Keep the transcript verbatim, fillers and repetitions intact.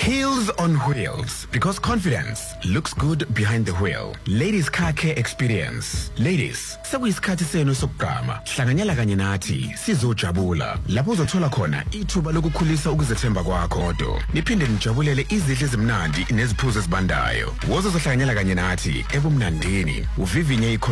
Heels on wheels, because confidence looks good behind the wheel. Ladies Car Care Experience. Ladies, sekuyisikhathi senu sokugqama. Hlanganyela kanye nathi sizojabula. Lapho uzothola khona ithuba lokukhulisa ukuzethemba kwakho kodwa. Niphinde nijabulele izidle ezimnandi neziphuzo ezibandayo. Woza uzohlanganyela kanye nathi ebumnandini. Uvivinye